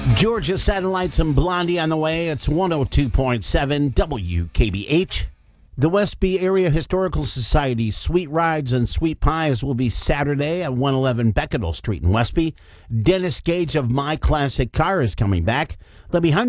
Georgia Satellites and Blondie on the way. It's 102.7 WKBH. The Westby Area Historical Society Sweet Rides and Sweet Pies will be Saturday at 111 Beckedel Street in Westby. Dennis Gage of My Classic Car is coming back. They'll be